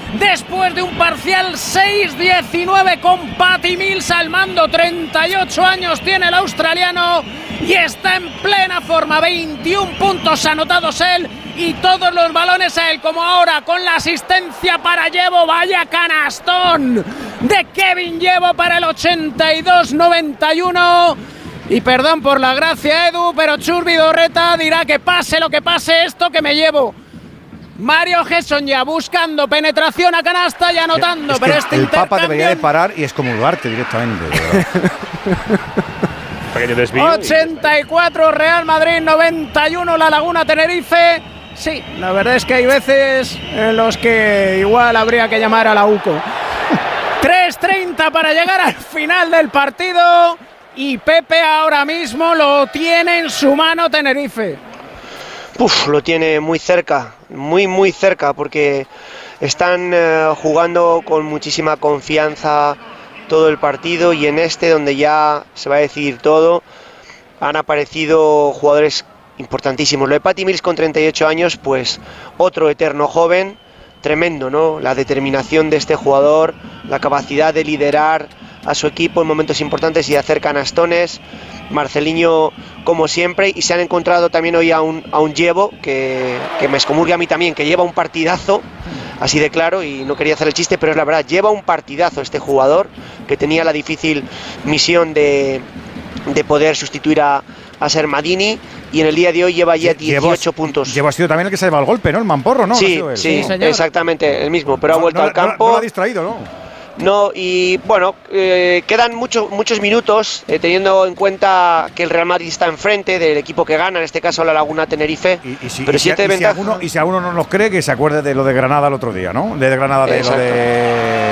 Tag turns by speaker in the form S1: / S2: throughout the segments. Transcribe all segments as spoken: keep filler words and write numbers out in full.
S1: después de un parcial seis diecinueve con Patty Mills al mando. Treinta y ocho años tiene el australiano y está en plena forma. veintiún puntos anotados él y todos los balones a él, como ahora con la asistencia para Llevo. Vaya canastón de Kevin Llevo para el ochenta y dos noventa y uno. Y perdón por la gracia, Edu, pero Chus Vidorreta dirá que pase lo que pase, esto que me llevo. Mario Gesson ya buscando penetración a canasta y anotando,
S2: es
S1: pero
S2: que
S1: este
S2: el
S1: intercambio...
S2: Papa debería de parar y excomulgarte directamente.
S1: ochenta y cuatro Real Madrid, noventa y uno La Laguna Tenerife. Sí, la verdad es que hay veces en los que igual habría que llamar a la U C O. tres treinta para llegar al final del partido y Pepe ahora mismo lo tiene en su mano Tenerife.
S3: Uf, lo tiene muy cerca, muy muy cerca, porque están eh, jugando con muchísima confianza todo el partido, y en este, donde ya se va a decidir todo, han aparecido jugadores importantísimos. Lo de Patty Mills con treinta y ocho años, pues otro eterno joven, tremendo, ¿no? La determinación de este jugador, la capacidad de liderar a su equipo en momentos importantes y de hacer canastones. Marceliño, como siempre, y se han encontrado también hoy a un, a un Llevo que, que me excomulga a mí también, que lleva un partidazo, así de claro, y no quería hacer el chiste, pero es la verdad, lleva un partidazo este jugador, que tenía la difícil misión de, de poder sustituir a, a Sermadini, y en el día de hoy lleva ya dieciocho
S2: Llevo,
S3: puntos.
S2: Llevo ha sido también el que se lleva el golpe, ¿no? El mamporro, ¿no?
S3: Sí,
S2: no
S3: sí,
S1: sí,
S3: exactamente, el mismo, pero
S2: no,
S3: ha vuelto
S2: no,
S3: al campo.
S2: No, no lo ha distraído, ¿no?
S3: No, y bueno, eh, quedan mucho, muchos minutos, eh, teniendo en cuenta que el Real Madrid está enfrente del equipo que gana, en este caso la Laguna Tenerife.
S2: Y, y si,
S3: pero
S2: y si,
S3: siete
S2: y
S3: de
S2: si
S3: ventaja.
S2: alguno, y si alguno no nos cree, que se acuerde de lo de Granada el otro día, ¿no? De Granada, de
S3: Exacto.
S2: lo de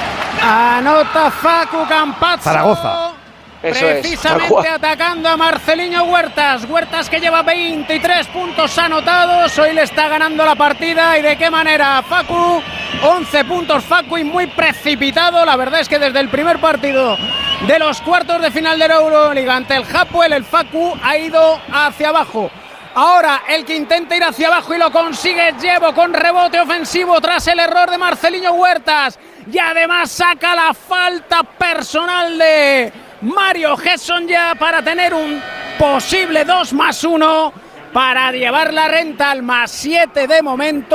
S1: Anota Facu Campazzo.
S2: Zaragoza.
S3: Eso es,
S1: precisamente atacando a Marceliño Huertas. Huertas que lleva veintitrés puntos anotados. Hoy le está ganando la partida. ¿Y de qué manera? Facu, once puntos Facu, y muy precipitado. La verdad es que desde el primer partido de los cuartos de final de la Euroliga ante el Hapoel, el Facu ha ido hacia abajo. Ahora el que intenta ir hacia abajo y lo consigue, Llevo con rebote ofensivo tras el error de Marceliño Huertas. Y además saca la falta personal de Mario Gesson ya para tener un posible dos más uno, para llevar la renta al más siete de momento.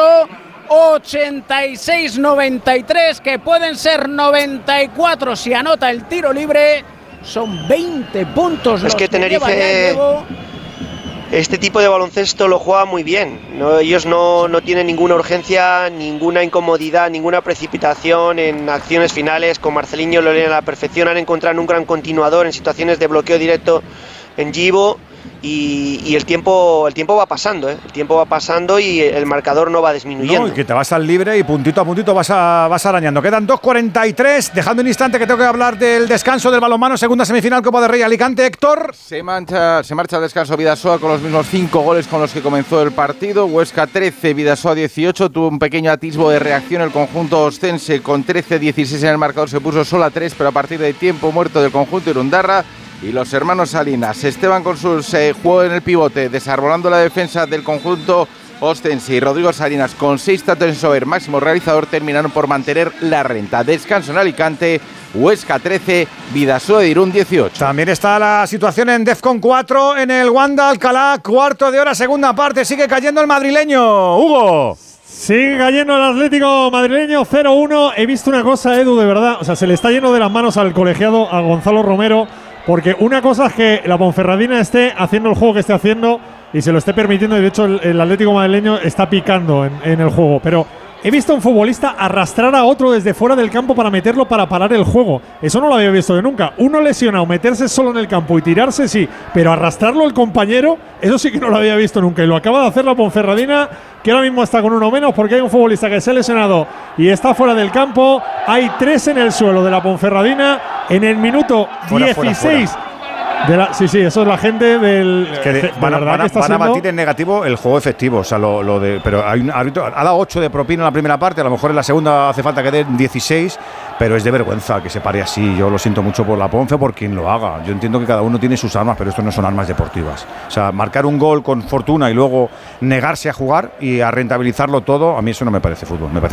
S1: ochenta y seis noventa y tres, que pueden ser noventa y cuatro si anota el tiro libre. Son veinte puntos.
S3: Es que Tenerife, este tipo de baloncesto lo juega muy bien, ¿no? Ellos no, no tienen ninguna urgencia, ninguna incomodidad, ninguna precipitación en acciones finales. Con Marceliño lo leen a la perfección, han encontrado un gran continuador en situaciones de bloqueo directo en Givo. Y, y el tiempo el tiempo va pasando, ¿eh? El tiempo va pasando y el marcador no va disminuyendo.
S2: No, y que te vas al libre y puntito a puntito vas, a, vas arañando. Quedan dos cuarenta y tres, dejando un instante que tengo que hablar del descanso del balonmano, segunda semifinal Copa del Rey Alicante. Héctor.
S4: Se, mancha, se marcha al descanso Bidasoa con los mismos cinco goles con los que comenzó el partido. Huesca trece, Bidasoa dieciocho. Tuvo un pequeño atisbo de reacción el conjunto ostense, con trece dieciséis en el marcador, se puso solo a tres, pero a partir de tiempo muerto del conjunto Irundarra. Y los hermanos Salinas, Esteban con sus eh, juego en el pivote, desarrollando la defensa del conjunto ostense, y Rodrigo Salinas con seis tantos en Sober, máximo realizador, terminaron por mantener la renta. Descanso en Alicante, Huesca trece, Bidasoa de Irún dieciocho.
S2: También está la situación en Defcon cuatro, en el Wanda Alcalá, cuarto de hora, segunda parte, sigue cayendo el madrileño. Hugo.
S5: Sigue cayendo el Atlético madrileño, cero uno. He visto una cosa, Edu, de verdad, o sea, se le está yendo de las manos al colegiado, a Gonzalo Romero. Porque una cosa es que la Ponferradina esté haciendo el juego que esté haciendo y se lo esté permitiendo, y de hecho el, el Atlético madrileño está picando en, en el juego. Pero he visto a un futbolista arrastrar a otro desde fuera del campo para meterlo para parar el juego. Eso no lo había visto de nunca. Uno lesionado, meterse solo en el campo y tirarse, sí, pero arrastrarlo el compañero, eso sí que no lo había visto nunca. Y lo acaba de hacer la Ponferradina, que ahora mismo está con uno menos porque hay un futbolista que se ha lesionado y está fuera del campo. Hay tres en el suelo de la Ponferradina en el minuto fuera, dieciséis. Fuera, fuera. De la, sí, sí, eso es la gente del.
S2: Es que de, de van, a, van, a, van a batir en negativo el juego efectivo. O sea, lo, lo de. Pero hay un árbitro, ha dado ocho de propina en la primera parte. A lo mejor en la segunda hace falta que den dieciséis. Pero es de vergüenza que se pare así. Yo lo siento mucho por la Ponfe, por quien lo haga. Yo entiendo que cada uno tiene sus armas, pero esto no son armas deportivas. O sea, marcar un gol con fortuna y luego negarse a jugar y a rentabilizarlo todo, a mí eso no me parece fútbol. Me parece